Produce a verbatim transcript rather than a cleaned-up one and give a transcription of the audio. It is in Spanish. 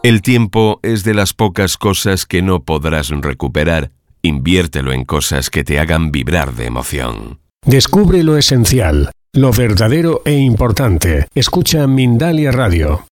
El tiempo es de las pocas cosas que no podrás recuperar. Inviértelo en cosas que te hagan vibrar de emoción. Descubre lo esencial, lo verdadero e importante. Escucha Mindalia Radio.